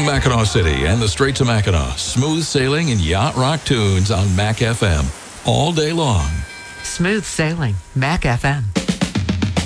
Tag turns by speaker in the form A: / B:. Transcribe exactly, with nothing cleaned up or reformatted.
A: From Mackinac City and the Strait to Mackinac, smooth sailing and yacht rock tunes on Mac F M all day long.
B: Smooth sailing, Mac F M.